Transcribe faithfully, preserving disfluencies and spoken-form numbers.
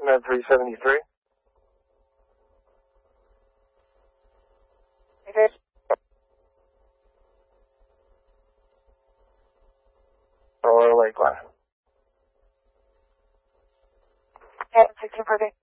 Med three seventy-three. Okay. Or Lakeland. Yeah, sixteen perfect.